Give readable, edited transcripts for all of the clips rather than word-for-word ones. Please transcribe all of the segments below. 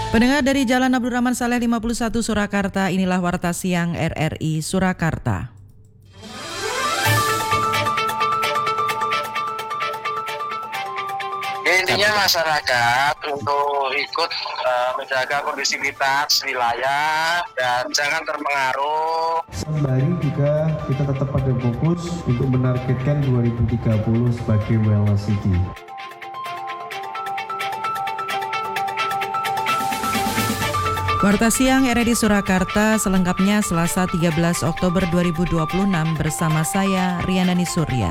Pendengar dari Jalan Abdurrahman Saleh 51 Surakarta, inilah Warta Siang RRI Surakarta. Intinya masyarakat untuk ikut menjaga kondisivitas wilayah dan jangan terpengaruh. Sembari juga kita tetap pada fokus untuk menargetkan 2030 sebagai wellness city. Warta Siang RRI Surakarta selengkapnya Selasa 13 Oktober 2026 bersama saya Rianani Surya.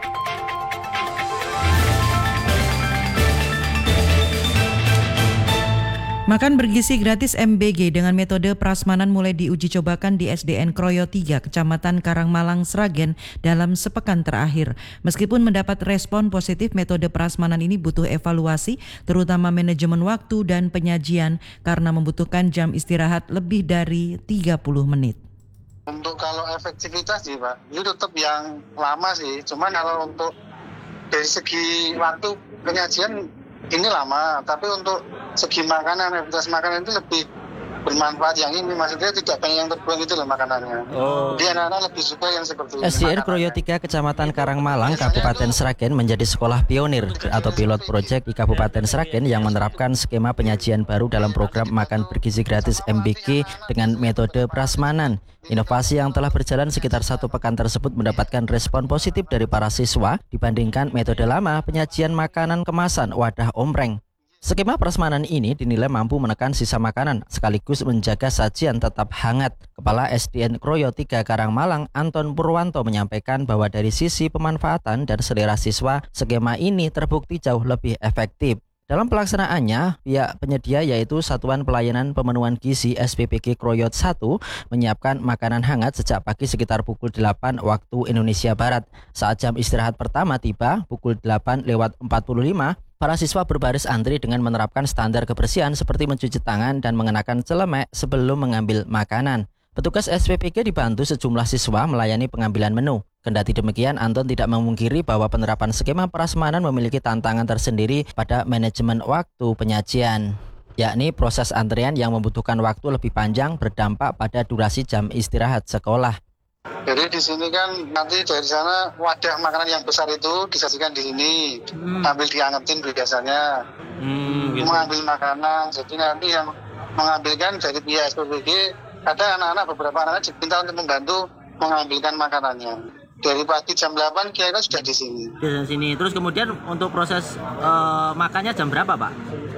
Makan bergizi gratis MBG dengan metode prasmanan mulai diuji cobakan di SDN Kroyo 3, Kecamatan Karangmalang, Sragen dalam sepekan terakhir. Meskipun mendapat respon positif, metode prasmanan ini butuh evaluasi, terutama manajemen waktu dan penyajian karena membutuhkan jam istirahat lebih dari 30 menit. Untuk kalau efektivitas sih Pak, itu tetap yang lama sih. Cuman kalau untuk dari segi waktu penyajian ini lama, tapi untuk segi makanan, efektivitas makanan itu lebih bermanfaat yang ini. Maksudnya tidak banyak yang terbuang itu loh makanannya. Jadi anak-anak lebih suka yang seperti ini. SDN Kroyo 3 Kecamatan Karangmalang, Kabupaten Sragen menjadi sekolah pionir atau pilot project di Kabupaten Sragen yang menerapkan skema penyajian baru dalam program makan bergizi gratis MBG dengan metode prasmanan. Inovasi yang telah berjalan sekitar 1 pekan tersebut mendapatkan respon positif dari para siswa dibandingkan metode lama penyajian makanan kemasan wadah ompreng. Skema prasmanan ini dinilai mampu menekan sisa makanan sekaligus menjaga sajian tetap hangat. Kepala SDN Kroyo 3 Karangmalang, Anton Purwanto menyampaikan bahwa dari sisi pemanfaatan dan selera siswa, skema ini terbukti jauh lebih efektif. Dalam pelaksanaannya, pihak penyedia yaitu Satuan Pelayanan Pemenuhan Gizi SPPG Kroyo 1 menyiapkan makanan hangat sejak pagi sekitar pukul 8 waktu Indonesia Barat. Saat jam istirahat pertama tiba, pukul 8:45, para siswa berbaris antri dengan menerapkan standar kebersihan seperti mencuci tangan dan mengenakan celemek sebelum mengambil makanan. Petugas SPPG dibantu sejumlah siswa melayani pengambilan menu. Kendati demikian, Anton tidak memungkiri bahwa penerapan skema prasmanan memiliki tantangan tersendiri pada manajemen waktu penyajian, yakni proses antrian yang membutuhkan waktu lebih panjang berdampak pada durasi jam istirahat sekolah. Jadi di sini kan nanti dari sana wadah makanan yang besar itu disajikan di sini, sambil diangetin biasanya, mengambil makanan. Jadi nanti yang mengambilkan dari pihak SPPG, ada anak-anak, beberapa anak diminta untuk membantu mengambilkan makanannya. Dari pagi jam 8 kira-kira sudah di sini. Di sini. Terus kemudian untuk proses makannya jam berapa, Pak?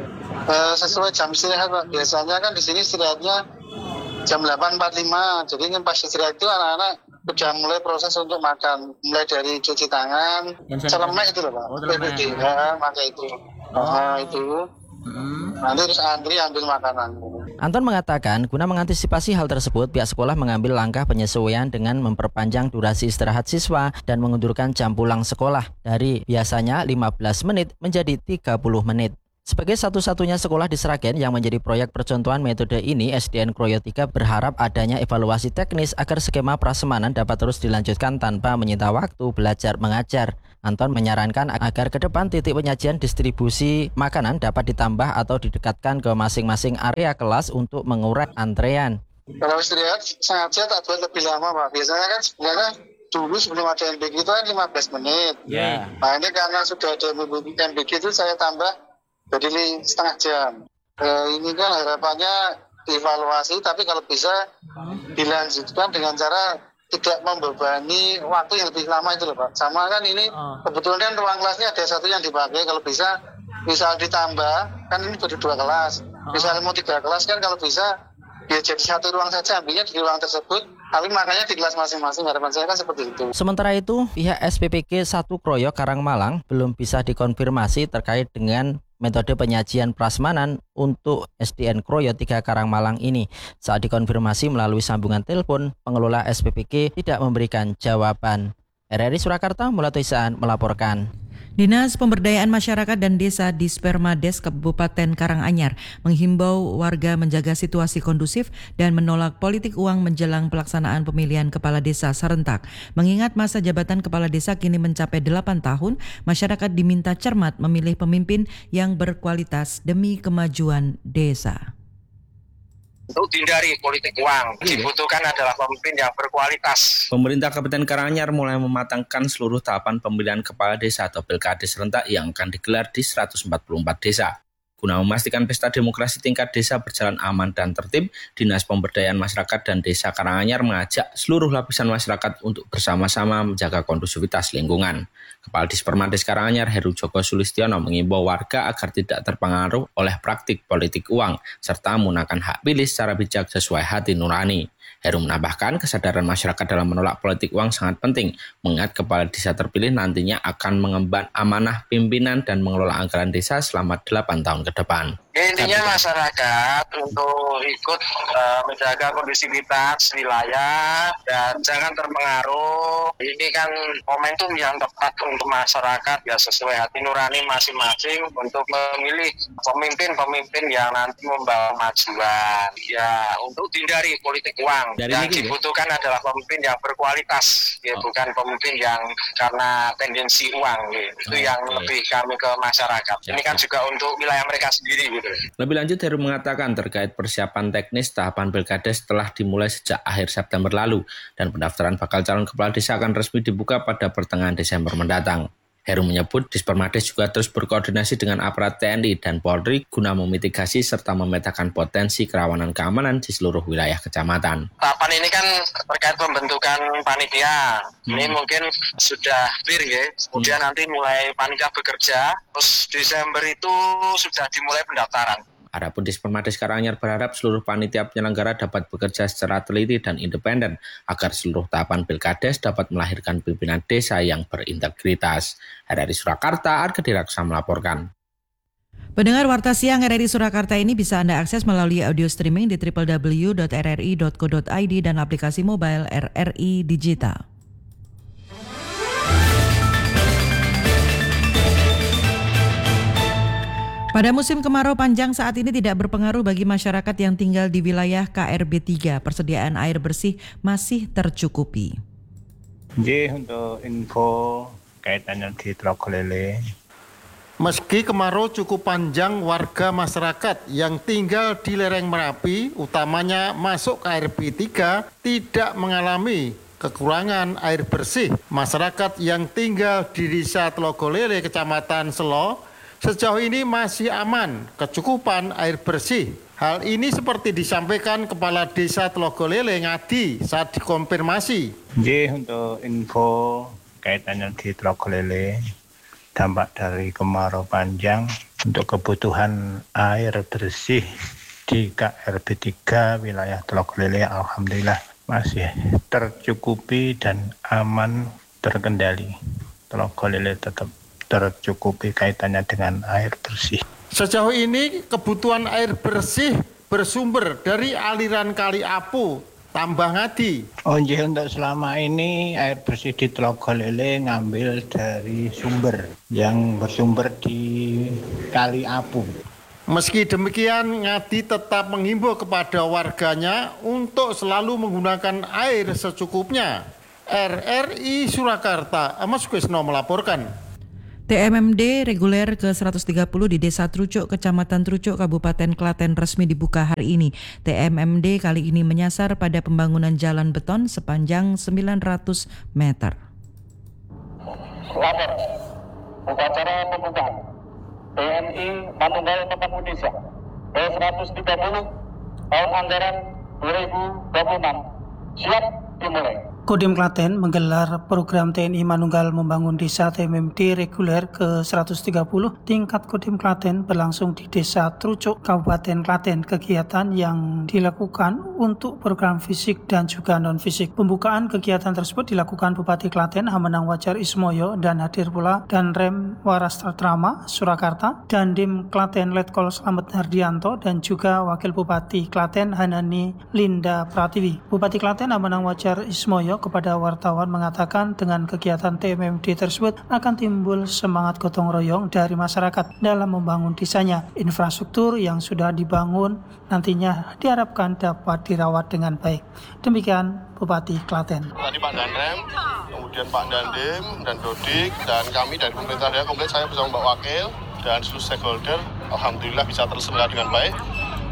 Sesuai jam istirahat, Pak. Biasanya kan di sini istirahatnya jam 8.45. Jadi kan pas istirahat itu anak-anak sudah mulai proses untuk makan. Mulai dari cuci tangan, celemek itu loh, Pak. PPD, pakai itu. Itu. Nanti terus antri ambil makanan. Anton mengatakan, guna mengantisipasi hal tersebut, pihak sekolah mengambil langkah penyesuaian dengan memperpanjang durasi istirahat siswa dan mengundurkan jam pulang sekolah dari biasanya 15 menit menjadi 30 menit. Sebagai satu-satunya sekolah di Sragen yang menjadi proyek percontohan metode ini, SDN Kroyo 3 berharap adanya evaluasi teknis agar skema prasmanan dapat terus dilanjutkan tanpa menyita waktu belajar mengajar. Anton menyarankan agar ke depan titik penyajian distribusi makanan dapat ditambah atau didekatkan ke masing-masing area kelas untuk mengurai antrean. Kalau istirahat sengaja tak buat lebih lama, Pak. Biasanya kan sebenarnya dulu sebelum ada MBG itu kan 15 menit. Nah ini karena sudah ada MBG itu saya tambah jadi setengah jam. Ini kan harapannya dievaluasi, tapi kalau bisa dilanjutkan dengan cara tidak membebani waktu yang lebih lama itu loh, Pak. Sama kan ini kebetulan kan ruang kelasnya ada satu yang dipakai. Kalau bisa misal ditambah, kan ini baru 2 kelas. Misalnya mau 3 kelas kan kalau bisa biar jadi 1 ruang saja, ambilnya di ruang tersebut, tapi makanya di kelas masing-masing. Harapan saya kan seperti itu. Sementara itu, pihak SPPG 1 Kroyo Karangmalang belum bisa dikonfirmasi terkait dengan metode penyajian prasmanan untuk SDN Kroyo 3 Karangmalang ini. Saat dikonfirmasi melalui sambungan telepon, pengelola SPPG tidak memberikan jawaban. RRI Surakarta, Mulatu Isaan melaporkan. Dinas Pemberdayaan Masyarakat dan Desa di Spermades Kabupaten Karanganyar menghimbau warga menjaga situasi kondusif dan menolak politik uang menjelang pelaksanaan pemilihan kepala desa serentak. Mengingat masa jabatan kepala desa kini mencapai 8 tahun, masyarakat diminta cermat memilih pemimpin yang berkualitas demi kemajuan desa. Untuk dihindari politik uang, dibutuhkan adalah pemimpin yang berkualitas. Pemerintah Kabupaten Karanganyar mulai mematangkan seluruh tahapan pemilihan kepala desa atau pilkades serentak yang akan digelar di 144 desa. Guna memastikan pesta demokrasi tingkat desa berjalan aman dan tertib, Dinas Pemberdayaan Masyarakat dan Desa Karanganyar mengajak seluruh lapisan masyarakat untuk bersama-sama menjaga kondusivitas lingkungan. Kepala Dispermades Karanganyar Heru Joko Sulistiono mengimbau warga agar tidak terpengaruh oleh praktik politik uang, serta menggunakan hak pilih secara bijak sesuai hati nurani. Heru menambahkan kesadaran masyarakat dalam menolak politik uang sangat penting, mengingat kepala desa terpilih nantinya akan mengemban amanah pimpinan dan mengelola anggaran desa selama 8 tahun ke depan. Intinya masyarakat untuk ikut menjaga kondusivitas wilayah dan jangan terpengaruh. Ini kan momentum yang tepat untuk masyarakat ya sesuai hati nurani masing-masing untuk memilih pemimpin-pemimpin yang nanti membawa kemajuan. Ya untuk dihindari politik uang. Yang dibutuhkan adalah pemimpin yang berkualitas, ya bukan pemimpin yang karena tendensi uang. Itu yang lebih kami ke masyarakat. Ini kan juga untuk wilayah mereka sendiri. Lebih lanjut, Heru mengatakan terkait persiapan teknis tahapan pilkades telah dimulai sejak akhir September lalu dan pendaftaran bakal calon kepala desa akan resmi dibuka pada pertengahan Desember mendatang. Heru menyebut Dispermades juga terus berkoordinasi dengan aparat TNI dan Polri guna memitigasi serta memetakan potensi kerawanan keamanan di seluruh wilayah kecamatan. Tahapan ini kan terkait pembentukan panitia. Ini mungkin sudah clear ya. Kemudian nanti mulai panitia bekerja, terus Desember itu sudah dimulai pendaftaran. Adapun Dispermades Karanganyar berharap seluruh panitia penyelenggara dapat bekerja secara teliti dan independen agar seluruh tahapan pilkades dapat melahirkan pimpinan desa yang berintegritas. RRI Surakarta, Argedi Raksa melaporkan. Pendengar Warta Siang RRI Surakarta ini bisa Anda akses melalui audio streaming di www.rri.co.id dan aplikasi mobile RRI Digital. Pada musim kemarau panjang saat ini tidak berpengaruh bagi masyarakat yang tinggal di wilayah KRB 3. Persediaan air bersih masih tercukupi. Untuk info kaitannya di Tlogolele. Meski kemarau cukup panjang, warga masyarakat yang tinggal di lereng Merapi, utamanya masuk KRB 3, tidak mengalami kekurangan air bersih. Masyarakat yang tinggal di Desa Tlogolele, Kecamatan Selo, sejauh ini masih aman kecukupan air bersih. Hal ini seperti disampaikan Kepala Desa Tlogolele Ngadi saat dikonfirmasi. Untuk info kaitannya di Tlogolele, dampak dari kemarau panjang untuk kebutuhan air bersih di KRB 3 wilayah Tlogolele alhamdulillah masih tercukupi dan aman terkendali. Tlogolele tetap tercukupi kaitannya dengan air bersih. Sejauh ini kebutuhan air bersih bersumber dari aliran Kali Apu, Tambah Ngadi. Untuk selama ini air bersih di Tlogolele ngambil dari sumber yang bersumber di Kali Apu. Meski demikian, Ngadi tetap menghimbau kepada warganya untuk selalu menggunakan air secukupnya. RRI Surakarta, Amos Kusno melaporkan. TMMD reguler ke-130 di Desa Trucuk, Kecamatan Trucuk, Kabupaten Klaten resmi dibuka hari ini. TMMD kali ini menyasar pada pembangunan jalan beton sepanjang 900 meter. Lapor, upacara pembukaan TNI Manunggal Membangun Desa ke-130 tahun anggaran 2026 siap dimulai. Kodim Klaten menggelar program TNI Manunggal Membangun Desa TMMD reguler ke-130 tingkat Kodim Klaten berlangsung di Desa Trucuk, Kabupaten Klaten. Kegiatan yang dilakukan untuk program fisik dan juga non-fisik. Pembukaan kegiatan tersebut dilakukan Bupati Klaten Hamenang Wajar Ismoyo dan hadir pula Danrem Warastratrama Surakarta, Dandim Klaten Letkol Slamet Hardianto dan juga Wakil Bupati Klaten Hanani Linda Pratiwi. Bupati Klaten Hamenang Wajar Ismoyo kepada wartawan mengatakan dengan kegiatan TMMD tersebut akan timbul semangat gotong royong dari masyarakat dalam membangun desanya. Infrastruktur yang sudah dibangun nantinya diharapkan dapat dirawat dengan baik. Demikian Bupati Klaten. Tadi Pak Danrem, kemudian Pak Dandim dan Dodik dan kami dari pemerintah daerah komplit, saya bersama Mbak Wakil dan seluruh stakeholder, alhamdulillah bisa terselenggara dengan baik.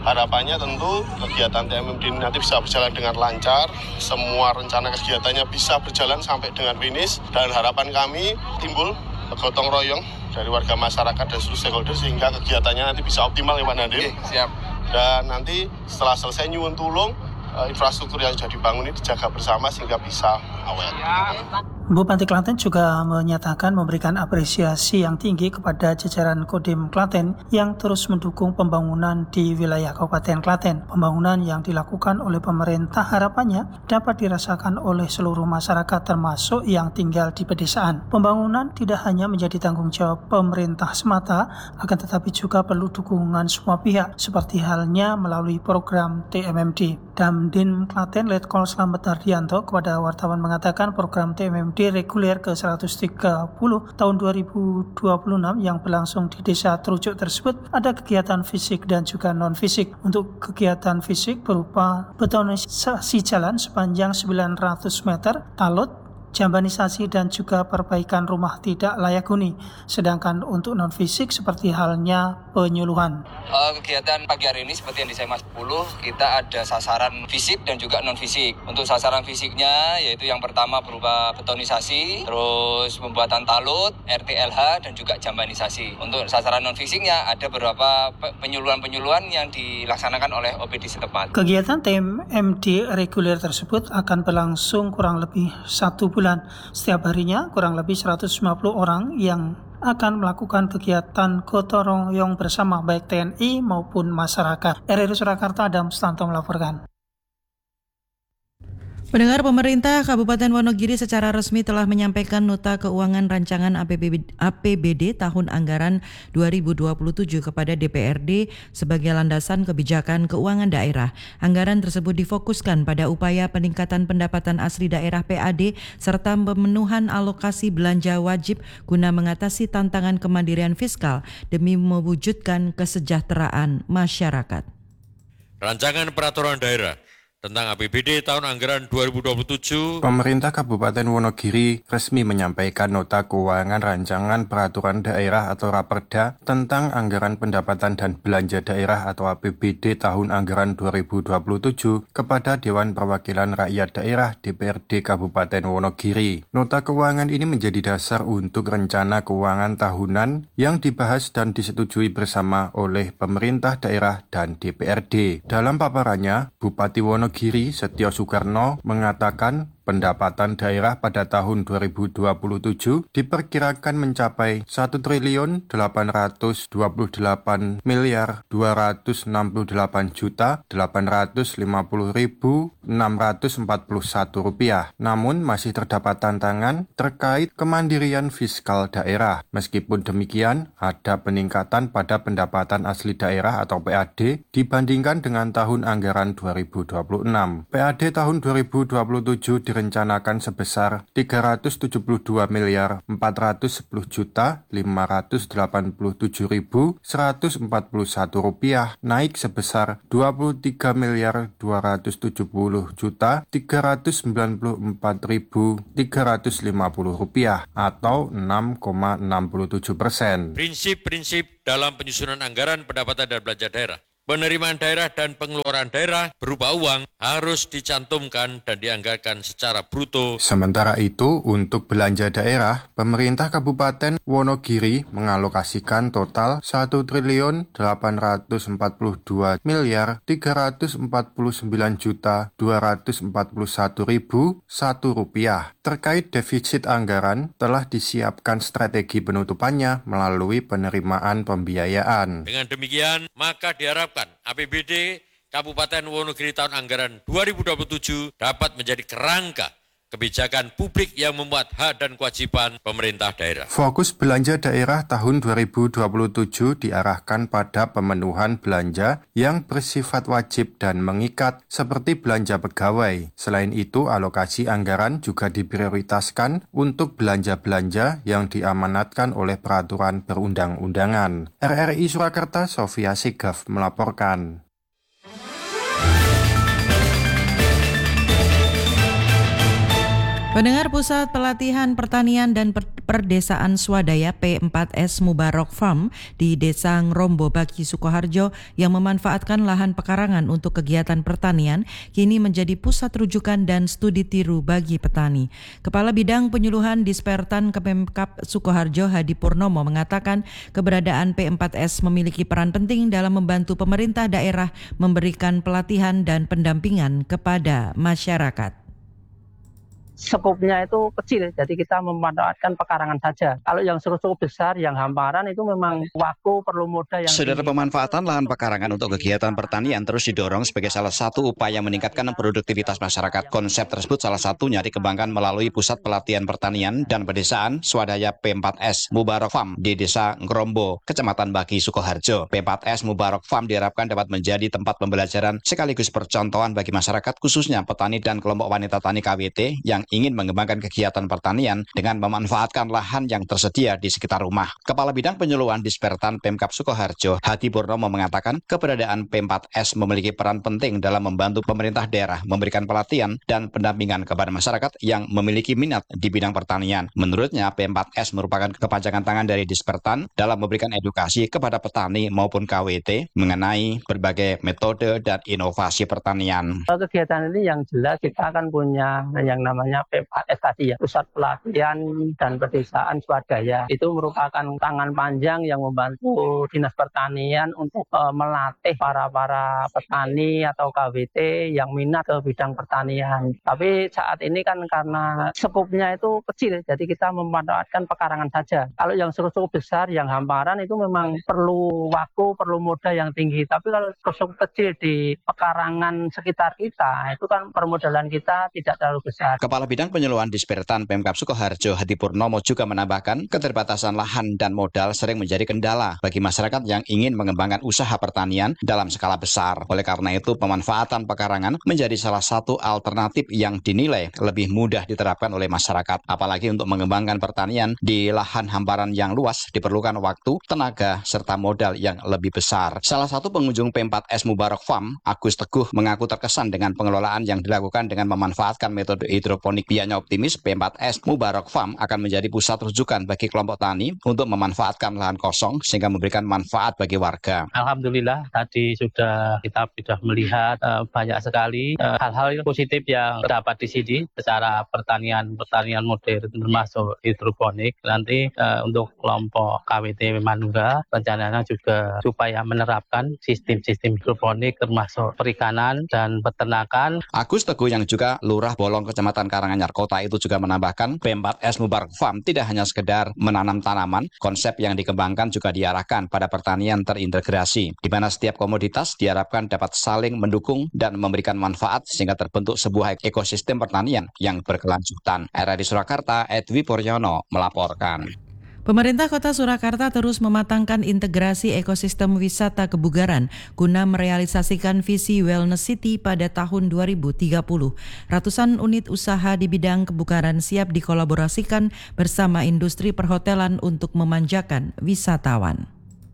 harapannya tentu kegiatan TMMD ini nanti bisa berjalan dengan lancar, semua rencana kegiatannya bisa berjalan sampai dengan finish, dan harapan kami timbul gotong royong dari warga masyarakat dan seluruh stakeholder sehingga kegiatannya nanti bisa optimal ya Pak Nadiem. Siap. Dan nanti setelah selesai nyuwun tulung, infrastruktur yang sudah dibangun ini dijaga bersama sehingga bisa awet. Bupati Klaten juga menyatakan memberikan apresiasi yang tinggi kepada jajaran Kodim Klaten yang terus mendukung pembangunan di wilayah Kabupaten Klaten. Pembangunan yang dilakukan oleh pemerintah harapannya dapat dirasakan oleh seluruh masyarakat termasuk yang tinggal di pedesaan. Pembangunan tidak hanya menjadi tanggung jawab pemerintah semata, akan tetapi juga perlu dukungan semua pihak seperti halnya melalui program TMMD. Damdim Klaten Letkol Slamet Hardianto kepada wartawan mengatakan program TMMD reguler ke-130 tahun 2026 yang berlangsung di Desa Trucuk tersebut ada kegiatan fisik dan juga non-fisik. Untuk kegiatan fisik berupa betonisasi jalan sepanjang 900 meter, talut, jambanisasi dan juga perbaikan rumah tidak layak huni. Sedangkan untuk non-fisik seperti halnya penyuluhan. Kegiatan pagi hari ini seperti yang di SMA 10 kita ada sasaran fisik dan juga non-fisik. Untuk sasaran fisiknya yaitu yang pertama berupa betonisasi, terus pembuatan talut, RTLH dan juga jambanisasi. Untuk sasaran non-fisiknya ada beberapa penyuluhan-penyuluhan yang dilaksanakan oleh OPD setempat. Kegiatan TMMD reguler tersebut akan berlangsung kurang lebih 1 bulan. Setiap harinya kurang lebih 150 orang yang akan melakukan kegiatan gotong royong bersama baik TNI maupun masyarakat. RRI Surakarta, Adam Sutanto melaporkan. Pendengar, pemerintah Kabupaten Wonogiri secara resmi telah menyampaikan nota keuangan rancangan APBD tahun anggaran 2027 kepada DPRD sebagai landasan kebijakan keuangan daerah. Anggaran tersebut difokuskan pada upaya peningkatan pendapatan asli daerah PAD serta pemenuhan alokasi belanja wajib guna mengatasi tantangan kemandirian fiskal demi mewujudkan kesejahteraan masyarakat. Rancangan peraturan daerah tentang APBD tahun anggaran 2027. Pemerintah Kabupaten Wonogiri resmi menyampaikan nota keuangan rancangan peraturan daerah atau Raperda tentang anggaran pendapatan dan belanja daerah atau APBD tahun anggaran 2027 kepada Dewan Perwakilan Rakyat Daerah DPRD Kabupaten Wonogiri. Nota keuangan ini menjadi dasar untuk rencana keuangan tahunan yang dibahas dan disetujui bersama oleh pemerintah daerah dan DPRD. Dalam paparannya, Bupati Wonogiri Setio Soekarno mengatakan pendapatan daerah pada tahun 2027 diperkirakan mencapai 1.828.268.850.640 rupiah. Namun masih terdapat tantangan terkait kemandirian fiskal daerah. Meskipun demikian, ada peningkatan pada pendapatan asli daerah atau PAD dibandingkan dengan tahun anggaran 2026. PAD tahun 2027 direncanakan sebesar 370.411.587.141 rupiah, naik sebesar 23.270.394.350 rupiah atau 6,67%. Prinsip-prinsip dalam penyusunan anggaran pendapatan dan belanja daerah. Penerimaan daerah dan pengeluaran daerah berupa uang harus dicantumkan dan dianggarkan secara bruto. Sementara itu, untuk belanja daerah, pemerintah Kabupaten Wonogiri mengalokasikan total 1.842.349.241.1 rupiah. Terkait defisit anggaran, telah disiapkan strategi penutupannya melalui penerimaan pembiayaan. Dengan demikian, maka diharapkan APBD Kabupaten Wonogiri tahun anggaran 2027 dapat menjadi kerangka kebijakan publik yang memuat hak dan kewajiban pemerintah daerah. Fokus belanja daerah tahun 2027 diarahkan pada pemenuhan belanja yang bersifat wajib dan mengikat seperti belanja pegawai. Selain itu, alokasi anggaran juga diprioritaskan untuk belanja-belanja yang diamanatkan oleh peraturan perundang-undangan. RRI Surakarta, Sofia Segaf melaporkan. Pendengar, Pusat Pelatihan Pertanian dan Perdesaan Swadaya P4S Mubarak Farm di Desa Ngrombo Baki Sukoharjo yang memanfaatkan lahan pekarangan untuk kegiatan pertanian kini menjadi pusat rujukan dan studi tiru bagi petani. Kepala Bidang Penyuluhan Dispertan Kepemkap Sukoharjo Hadi Purnomo mengatakan keberadaan P4S memiliki peran penting dalam membantu pemerintah daerah memberikan pelatihan dan pendampingan kepada masyarakat. Skopnya itu kecil, jadi kita memanfaatkan pekarangan saja. Kalau yang cukup besar, yang hamparan itu memang waktu perlu modal yang Saudara, pemanfaatan lahan pekarangan untuk kegiatan pertanian terus didorong sebagai salah satu upaya meningkatkan produktivitas masyarakat. Konsep tersebut salah satunya dikembangkan melalui Pusat Pelatihan Pertanian dan Pedesaan Swadaya P4S Mubarak Farm di Desa Ngrombo, Kecamatan Baki Sukoharjo. P4S Mubarak Farm diharapkan dapat menjadi tempat pembelajaran sekaligus percontohan bagi masyarakat, khususnya petani dan kelompok wanita tani KWT yang ingin mengembangkan kegiatan pertanian dengan memanfaatkan lahan yang tersedia di sekitar rumah. Kepala Bidang Penyuluhan Dispertan Pemkab Sukoharjo, Hadi Purnomo mengatakan keberadaan P4S memiliki peran penting dalam membantu pemerintah daerah memberikan pelatihan dan pendampingan kepada masyarakat yang memiliki minat di bidang pertanian. Menurutnya, P4S merupakan kepanjangan tangan dari Dispertan dalam memberikan edukasi kepada petani maupun KWT mengenai berbagai metode dan inovasi pertanian. Kegiatan ini yang jelas kita akan punya yang namanya P4S tadi ya, Pusat Pelatihan dan Pedesaan Swadaya. Itu merupakan tangan panjang yang membantu Dinas Pertanian untuk melatih para petani atau KWT yang minat ke bidang pertanian. Tapi saat ini kan karena skopnya itu kecil, jadi kita memanfaatkan pekarangan saja. Kalau yang cukup besar, yang hamparan itu memang perlu waktu, perlu modal yang tinggi. Tapi kalau skop kecil di pekarangan sekitar kita, itu kan permodalan kita tidak terlalu besar. Kepala Bidang Penyuluhan Dispertan Pemkab Sukoharjo Hadi Purnomo juga menambahkan keterbatasan lahan dan modal sering menjadi kendala bagi masyarakat yang ingin mengembangkan usaha pertanian dalam skala besar. Oleh karena itu, pemanfaatan pekarangan menjadi salah satu alternatif yang dinilai lebih mudah diterapkan oleh masyarakat. Apalagi untuk mengembangkan pertanian di lahan hamparan yang luas diperlukan waktu, tenaga, serta modal yang lebih besar. Salah satu pengunjung P4S Mubarak Farm, Agus Teguh, mengaku terkesan dengan pengelolaan yang dilakukan dengan memanfaatkan metode hidroponik. Pihaknya optimis P4S Mubarak Farm akan menjadi pusat rujukan bagi kelompok tani untuk memanfaatkan lahan kosong sehingga memberikan manfaat bagi warga. Alhamdulillah tadi kita sudah melihat banyak sekali hal-hal positif yang terdapat di sini secara pertanian modern termasuk hidroponik. Nanti untuk kelompok KWT Manunggal rencananya juga supaya menerapkan sistem-sistem hidroponik termasuk perikanan dan peternakan. Agus Teguh yang juga Lurah Bolong Kecamatan Karanganyar Kota itu juga menambahkan P4S Mubarak Farm tidak hanya sekedar menanam tanaman, konsep yang dikembangkan juga diarahkan pada pertanian terintegrasi, di mana setiap komoditas diharapkan dapat saling mendukung dan memberikan manfaat sehingga terbentuk sebuah ekosistem pertanian yang berkelanjutan. RRI Surakarta, Edwi Puryono melaporkan. Pemerintah Kota Surakarta terus mematangkan integrasi ekosistem wisata kebugaran guna merealisasikan visi Wellness City pada tahun 2030. Ratusan unit usaha di bidang kebugaran siap dikolaborasikan bersama industri perhotelan untuk memanjakan wisatawan.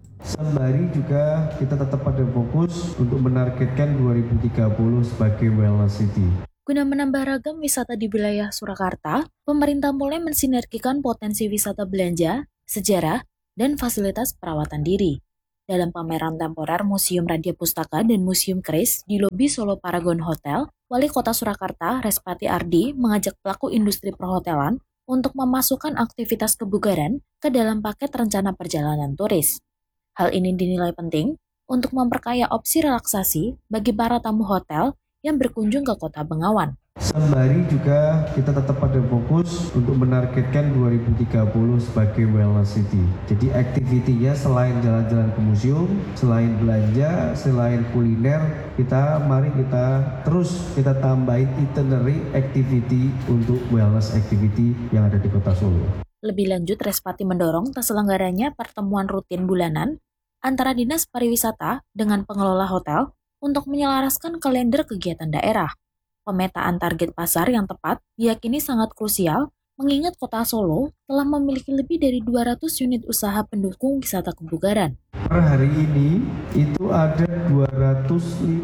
Sembari juga kita tetap pada fokus untuk menargetkan 2030 sebagai Wellness City. Guna menambah ragam wisata di wilayah Surakarta, pemerintah mulai mensinergikan potensi wisata belanja, sejarah, dan fasilitas perawatan diri. Dalam pameran temporer Museum Radia Pustaka dan Museum Kris di lobi Solo Paragon Hotel, Wali Kota Surakarta, Respati Ardi, mengajak pelaku industri perhotelan untuk memasukkan aktivitas kebugaran ke dalam paket rencana perjalanan turis. Hal ini dinilai penting untuk memperkaya opsi relaksasi bagi para tamu hotel yang berkunjung ke Kota Bengawan. Sembari juga kita tetap pada fokus untuk menargetkan 2030 sebagai Wellness City. Jadi aktivitinya selain jalan-jalan ke museum, selain belanja, selain kuliner, mari kita terus tambahin itinerary activity untuk wellness activity yang ada di Kota Solo. Lebih lanjut, Respati mendorong terselenggaranya pertemuan rutin bulanan antara Dinas Pariwisata dengan pengelola hotel untuk menyelaraskan kalender kegiatan daerah. Pemetaan target pasar yang tepat diyakini sangat krusial mengingat Kota Solo telah memiliki lebih dari 200 unit usaha pendukung wisata kebugaran. Per hari ini itu ada 252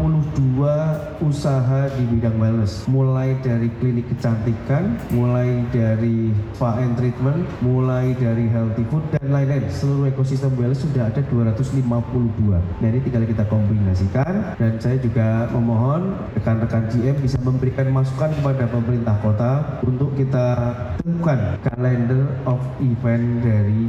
usaha di bidang wellness, mulai dari klinik kecantikan, mulai dari spa and treatment, mulai dari healthy food dan lain-lain. Seluruh ekosistem wellness sudah ada 252. Nah, ini tinggal kita kombinasikan, dan saya juga memohon rekan-rekan GM bisa memberikan masukan kepada pemerintah kota untuk kita tentukan kalender of event dari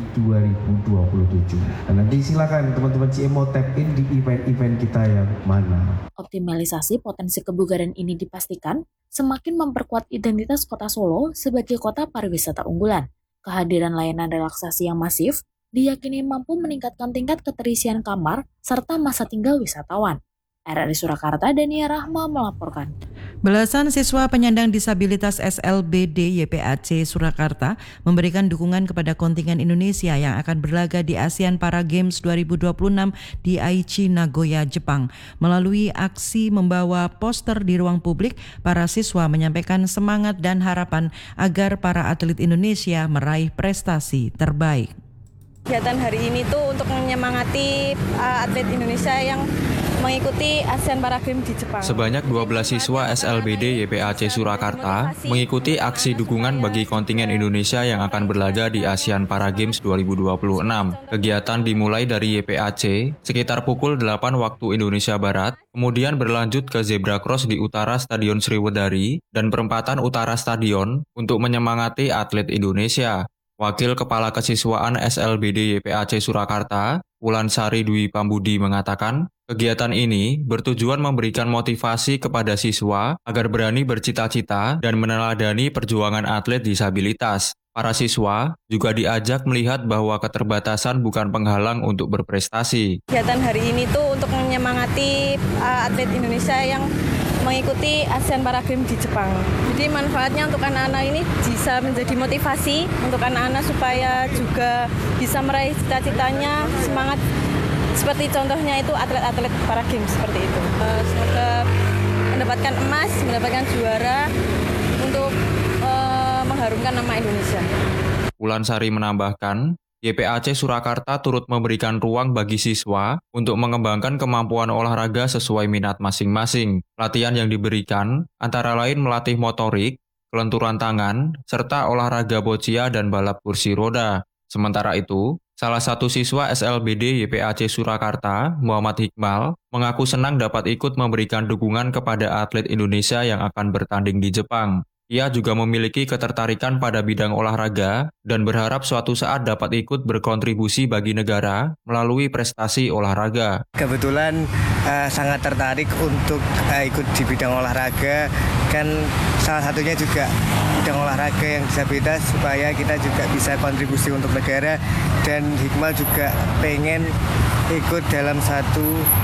2027. Dan nanti silakan teman-teman GM mau tap in di event-event kita yang mana. Optimalisasi potensi kebugaran ini dipastikan semakin memperkuat identitas Kota Solo sebagai kota pariwisata unggulan. Kehadiran layanan relaksasi yang masif diyakini mampu meningkatkan tingkat keterisian kamar serta masa tinggal wisatawan. RRI Surakarta, Dania Rahma melaporkan. Belasan siswa penyandang disabilitas SLBD YPAC Surakarta memberikan dukungan kepada kontingen Indonesia yang akan berlaga di Asian Para Games 2026 di Aichi, Nagoya, Jepang. Melalui aksi membawa poster di ruang publik, para siswa menyampaikan semangat dan harapan agar para atlet Indonesia meraih prestasi terbaik. Kegiatan hari ini tuh untuk menyemangati atlet Indonesia yang mengikuti Asian Para Games di Jepang. Sebanyak 12 siswa SLBD YPAC Surakarta mengikuti aksi dukungan bagi kontingen Indonesia yang akan berlaga di Asian Para Games 2026. Kegiatan dimulai dari YPAC sekitar pukul 8 waktu Indonesia Barat, kemudian berlanjut ke Zebra Cross di utara Stadion Sriwedari dan perempatan utara stadion untuk menyemangati atlet Indonesia. Wakil Kepala Kesiswaan SLBD YPAC Surakarta, Wulansari Dwi Pambudi mengatakan, kegiatan ini bertujuan memberikan motivasi kepada siswa agar berani bercita-cita dan meneladani perjuangan atlet disabilitas. Para siswa juga diajak melihat bahwa keterbatasan bukan penghalang untuk berprestasi. Kegiatan hari ini tuh untuk menyemangati atlet Indonesia yang mengikuti Asian Para Games di Jepang. Jadi manfaatnya untuk anak-anak ini bisa menjadi motivasi untuk anak-anak supaya juga bisa meraih cita-citanya, semangat seperti contohnya itu atlet-atlet Para Games seperti itu. Semoga mendapatkan emas, mendapatkan juara untuk mengharumkan nama Indonesia. Wulansari menambahkan, YPAC Surakarta turut memberikan ruang bagi siswa untuk mengembangkan kemampuan olahraga sesuai minat masing-masing. Pelatihan yang diberikan antara lain melatih motorik, kelenturan tangan, serta olahraga boccia dan balap kursi roda. Sementara itu, salah satu siswa SLBD YPAC Surakarta, Muhammad Hikmal, mengaku senang dapat ikut memberikan dukungan kepada atlet Indonesia yang akan bertanding di Jepang. Ia juga memiliki ketertarikan pada bidang olahraga dan berharap suatu saat dapat ikut berkontribusi bagi negara melalui prestasi olahraga. Kebetulan sangat tertarik untuk ikut di bidang olahraga, kan salah satunya juga bidang olahraga yang disabilitas supaya kita juga bisa kontribusi untuk negara, dan Hikmal juga pengen ikut dalam satu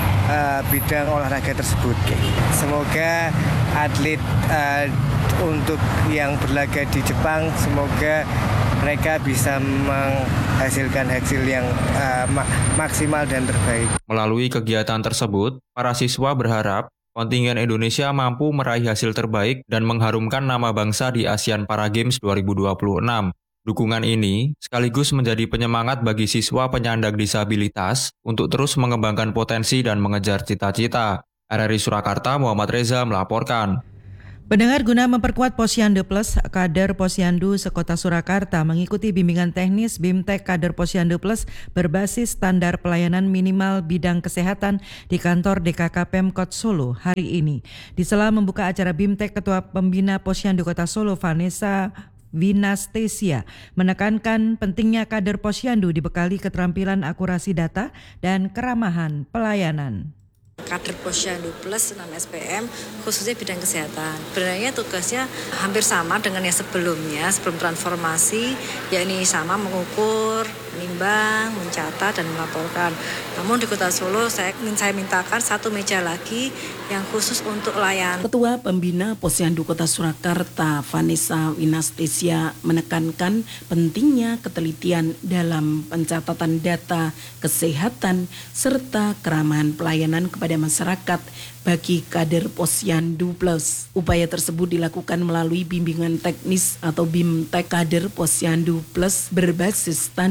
bidang olahraga tersebut. Semoga atlet untuk yang berlaga di Jepang, semoga mereka bisa menghasilkan hasil yang maksimal dan terbaik. Melalui kegiatan tersebut, para siswa berharap kontingen Indonesia mampu meraih hasil terbaik dan mengharumkan nama bangsa di Asian Para Games 2026. Dukungan ini sekaligus menjadi penyemangat bagi siswa penyandang disabilitas untuk terus mengembangkan potensi dan mengejar cita-cita. RRI Surakarta, Muhammad Reza melaporkan. Pendengar, guna memperkuat Posyandu Plus, kader Posyandu sekota Surakarta mengikuti bimbingan teknis BIMTEK kader Posyandu Plus berbasis standar pelayanan minimal bidang kesehatan di kantor DKK Pemkot Solo hari ini. Di sela membuka acara BIMTEK, Ketua Pembina Posyandu Kota Solo Vanessa Vinastesia menekankan pentingnya kader Posyandu dibekali keterampilan akurasi data dan keramahan pelayanan. Kader Posyandu Plus 6 SPM khususnya bidang kesehatan. Sebenarnya tugasnya hampir sama dengan yang sebelumnya, sebelum transformasi, yakni sama mengukur, menimbang, mencatat, dan melaporkan. Namun di Kota Solo saya mintakan satu meja lagi yang khusus untuk layanan. Ketua Pembina Posyandu Kota Surakarta Vanessa Vinastesia menekankan pentingnya ketelitian dalam pencatatan data kesehatan serta keramahan pelayanan kepada masyarakat bagi kader Posyandu Plus. Upaya tersebut dilakukan melalui bimbingan teknis atau BIMTEK kader Posyandu Plus berbasis standar pelayanan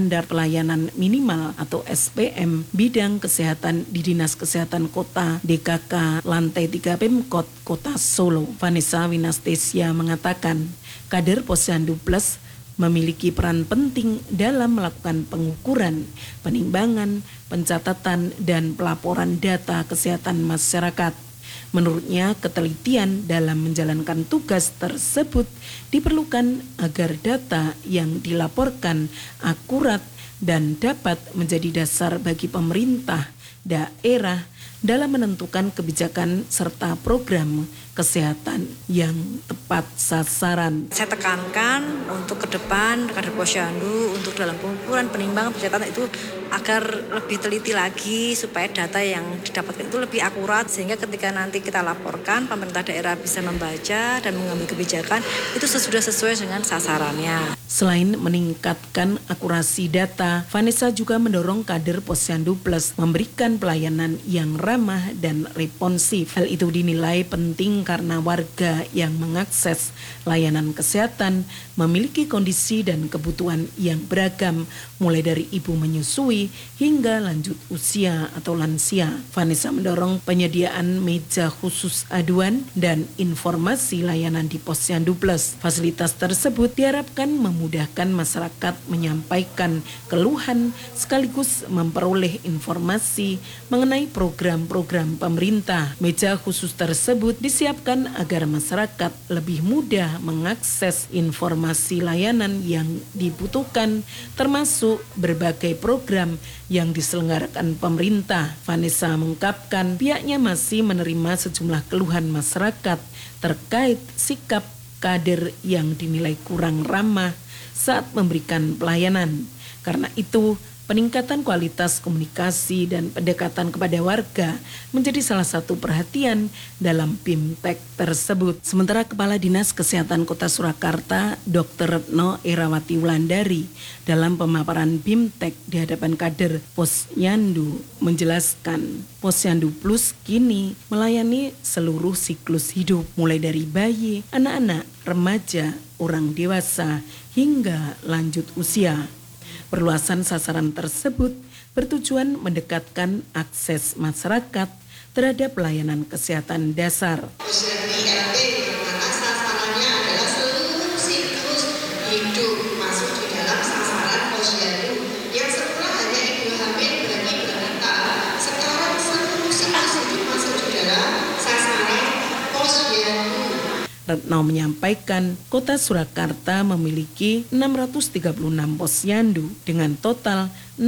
pelayanan minimal atau SPM bidang kesehatan di Dinas Kesehatan Kota DKK lantai 3 Pemkot Kota Solo. Vanessa Winastesia mengatakan, kader Posyandu Plus memiliki peran penting dalam melakukan pengukuran, penimbangan, pencatatan, dan pelaporan data kesehatan masyarakat. Menurutnya, ketelitian dalam menjalankan tugas tersebut diperlukan agar data yang dilaporkan akurat dan dapat menjadi dasar bagi pemerintah daerah dalam menentukan kebijakan serta program kesehatan yang tepat sasaran. Saya tekankan untuk ke depan kader Posyandu untuk dalam pengukuran, penimbangan, pencatatan itu agar lebih teliti lagi supaya data yang didapatkan itu lebih akurat sehingga ketika nanti kita laporkan pemerintah daerah bisa membaca dan mengambil kebijakan itu sudah sesuai dengan sasarannya. Selain meningkatkan akurasi data, Vanessa juga mendorong kader Posyandu Plus memberikan pelayanan yang ramah dan responsif. Hal itu dinilai penting karena warga yang mengakses layanan kesehatan memiliki kondisi dan kebutuhan yang beragam, mulai dari ibu menyusui hingga lanjut usia atau lansia. Vanessa mendorong penyediaan meja khusus aduan dan informasi layanan di Posyandu Plus. Fasilitas tersebut diharapkan memudahkan masyarakat menyampaikan keluhan sekaligus memperoleh informasi mengenai program-program pemerintah. Meja khusus tersebut disiapkan agar masyarakat lebih mudah mengakses informasi layanan yang dibutuhkan, termasuk berbagai program yang diselenggarakan pemerintah. Vanessa mengungkapkan pihaknya masih menerima sejumlah keluhan masyarakat terkait sikap kader yang dinilai kurang ramah saat memberikan pelayanan. Karena itu, peningkatan kualitas komunikasi dan pendekatan kepada warga menjadi salah satu perhatian dalam BIMTEK tersebut. Sementara Kepala Dinas Kesehatan Kota Surakarta, Dr. Retno Erawati Wulandari, dalam pemaparan BIMTEK di hadapan kader Posyandu menjelaskan, Posyandu Plus kini melayani seluruh siklus hidup, mulai dari bayi, anak-anak, remaja, orang dewasa, hingga lanjut usia. Perluasan sasaran tersebut bertujuan mendekatkan akses masyarakat terhadap pelayanan kesehatan dasar. Posyandu RT dimana sasarannya adalah seluruh siklus hidup masuk di dalam sasaran Posyandu yang semula hanya ibu hamil bagi balita, sekarang seluruh siklus hidup masuk di dalam sasaran Posyandu. Retno menyampaikan Kota Surakarta memiliki 636 posyandu dengan total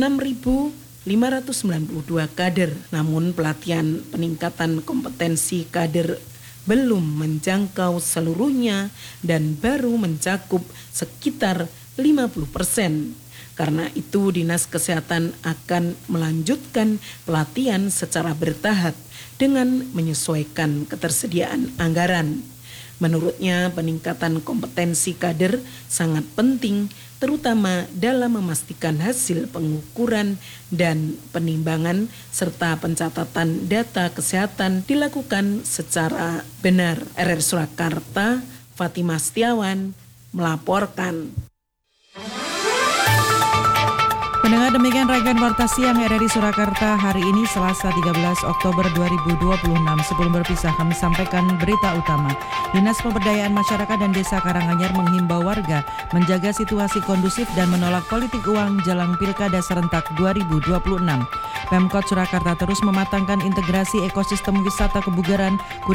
6.592 kader. Namun pelatihan peningkatan kompetensi kader belum menjangkau seluruhnya dan baru mencakup sekitar 50%. Karena itu Dinas Kesehatan akan melanjutkan pelatihan secara bertahap dengan menyesuaikan ketersediaan anggaran. Menurutnya, peningkatan kompetensi kader sangat penting, terutama dalam memastikan hasil pengukuran dan penimbangan serta pencatatan data kesehatan dilakukan secara benar. RR Surakarta, Fatimah Setiawan melaporkan. Pendengar, demikian rangkaian Warta Siang RRI Surakarta hari ini Selasa 13 Oktober 2026. Sebelum berpisah kami sampaikan berita utama. Dinas Pemberdayaan Masyarakat dan Desa Karanganyar menghimbau warga menjaga situasi kondusif dan menolak politik uang jelang Pilkada serentak 2026. Pemkot Surakarta terus mematangkan integrasi ekosistem wisata kebugaran